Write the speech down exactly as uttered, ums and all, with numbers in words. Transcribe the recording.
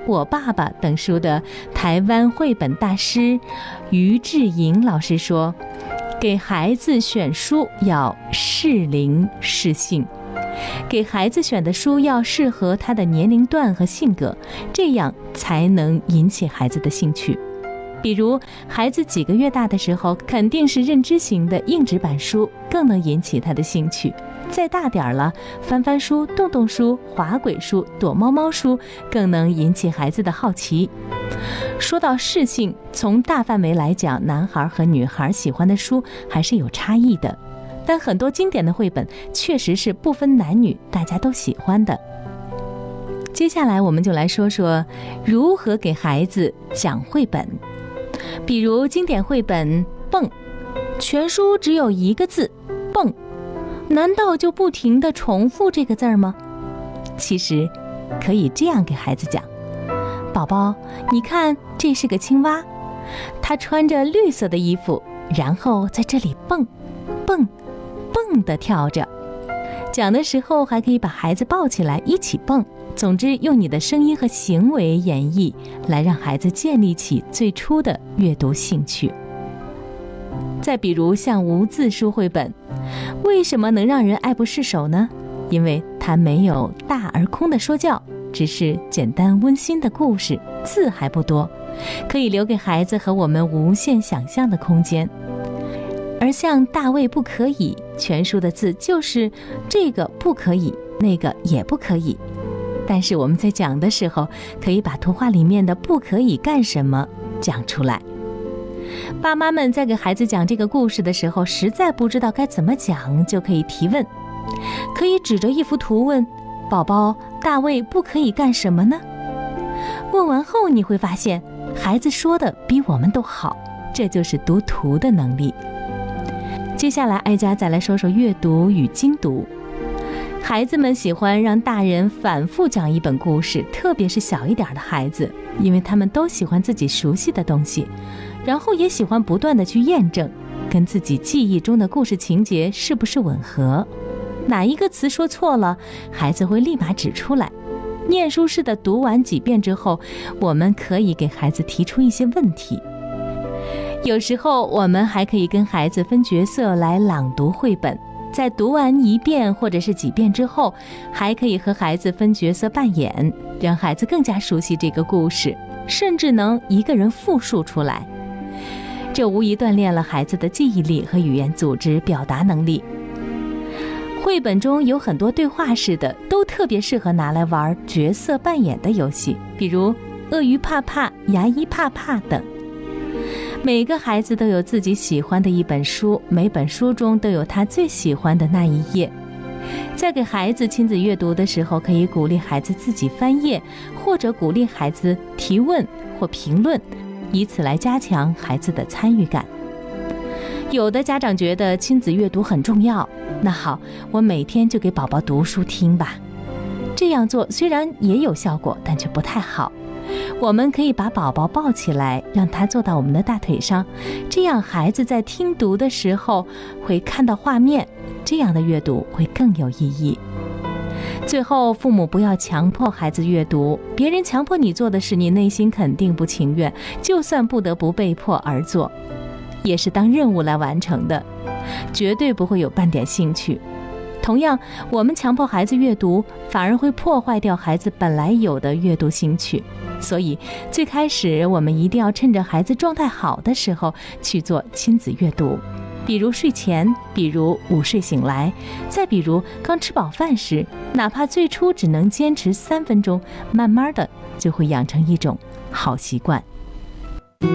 我爸爸等书的台湾绘本大师于志莹老师说，给孩子选书要适龄适性，给孩子选的书要适合他的年龄段和性格，这样才能引起孩子的兴趣。比如孩子几个月大的时候，肯定是认知型的硬纸板书更能引起他的兴趣，再大点了，翻翻书、动动书、滑轨书、躲猫猫书更能引起孩子的好奇。说到适性，从大范围来讲，男孩和女孩喜欢的书还是有差异的，但很多经典的绘本确实是不分男女，大家都喜欢的。接下来我们就来说说如何给孩子讲绘本。比如经典绘本《蹦》，全书只有一个字蹦，难道就不停地重复这个字儿吗？其实可以这样给孩子讲，宝宝，你看这是个青蛙，它穿着绿色的衣服，然后在这里蹦蹦蹦地跳着。讲的时候还可以把孩子抱起来一起蹦，总之用你的声音和行为演绎，来让孩子建立起最初的阅读兴趣。再比如像无字书绘本，为什么能让人爱不释手呢？因为它没有大而空的说教，只是简单温馨的故事，字还不多，可以留给孩子和我们无限想象的空间。而像大卫不可以，全书的字就是这个不可以，那个也不可以，但是我们在讲的时候，可以把图画里面的不可以干什么讲出来。爸妈们在给孩子讲这个故事的时候，实在不知道该怎么讲，就可以提问，可以指着一幅图问宝宝，大卫不可以干什么呢？问完后你会发现孩子说的比我们都好，这就是读图的能力。接下来哀家再来说说阅读与精读。孩子们喜欢让大人反复讲一本故事，特别是小一点的孩子，因为他们都喜欢自己熟悉的东西，然后也喜欢不断地去验证跟自己记忆中的故事情节是不是吻合。哪一个词说错了，孩子会立马指出来。念书似的读完几遍之后，我们可以给孩子提出一些问题。有时候我们还可以跟孩子分角色来朗读绘本，在读完一遍或者是几遍之后，还可以和孩子分角色扮演，让孩子更加熟悉这个故事，甚至能一个人复述出来。这无疑锻炼了孩子的记忆力和语言组织表达能力。绘本中有很多对话式的，都特别适合拿来玩角色扮演的游戏，比如鳄鱼怕怕、牙医怕怕等。每个孩子都有自己喜欢的一本书，每本书中都有他最喜欢的那一页。在给孩子亲子阅读的时候，可以鼓励孩子自己翻页，或者鼓励孩子提问或评论，以此来加强孩子的参与感。有的家长觉得亲子阅读很重要，那好，我每天就给宝宝读书听吧。这样做虽然也有效果，但却不太好。我们可以把宝宝抱起来，让他坐到我们的大腿上，这样孩子在听读的时候会看到画面，这样的阅读会更有意义。最后，父母不要强迫孩子阅读，别人强迫你做的事，你内心肯定不情愿，就算不得不被迫而做，也是当任务来完成的，绝对不会有半点兴趣。同样，我们强迫孩子阅读，反而会破坏掉孩子本来有的阅读兴趣。所以最开始我们一定要趁着孩子状态好的时候去做亲子阅读，比如睡前，比如午睡醒来，再比如刚吃饱饭时，哪怕最初只能坚持三分钟，慢慢的就会养成一种好习惯。